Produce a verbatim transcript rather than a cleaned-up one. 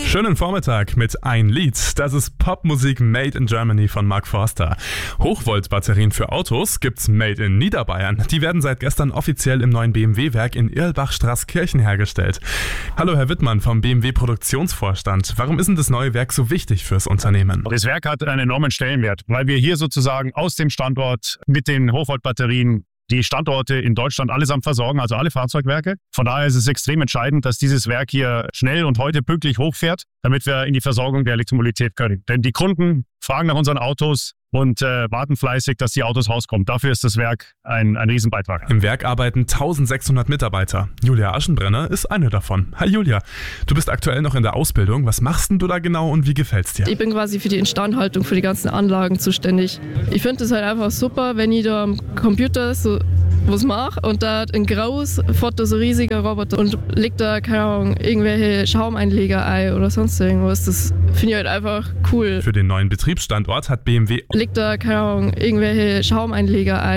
Schönen Vormittag mit ein Lied. Das ist Popmusik Made in Germany von Mark Forster. Hochvolt-Batterien für Autos gibt's Made in Niederbayern. Die werden seit gestern offiziell im neuen B M W-Werk in Irlbach-Straßkirchen hergestellt. Hallo Herr Wittmann vom B M W-Produktionsvorstand. Warum ist denn das neue Werk so wichtig fürs Unternehmen? Das Werk hat einen enormen Stellenwert, weil wir hier sozusagen aus dem Standort mit den Hochvolt-Batterien die Standorte in Deutschland allesamt versorgen, also alle Fahrzeugwerke. Von daher ist es extrem entscheidend, dass dieses Werk hier schnell und heute pünktlich hochfährt, damit wir in die Versorgung der Elektromobilität können. Denn die Kunden fragen nach unseren Autos und äh, warten fleißig, dass die Autos rauskommen. Dafür ist das Werk ein, ein Riesenbeitrag. Im Werk arbeiten eintausendsechshundert Mitarbeiter. Julia Aschenbrenner ist eine davon. Hi Julia, du bist aktuell noch in der Ausbildung. Was machst denn du da genau und wie gefällt's dir? Ich bin quasi für die Instandhaltung, für die ganzen Anlagen zuständig. Ich finde es halt einfach super, wenn ich da am Computer so was mache und da in Graus fährt da so ein riesiger Roboter und legt da, keine Ahnung, irgendwelche Schaumeinleger ein oder sonst irgendwas. Das finde ich halt einfach cool. Für den neuen Betriebsstandort hat B M W legt da, keine Ahnung, irgendwelche Schaumeinleger ein.